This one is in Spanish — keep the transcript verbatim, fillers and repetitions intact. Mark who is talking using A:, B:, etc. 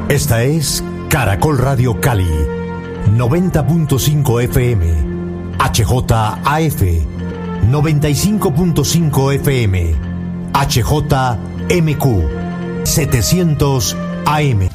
A: Esta es Caracol Radio Cali, noventa punto cinco F M, H J A F, noventa y cinco punto cinco F M, H J M Q, setecientos A M.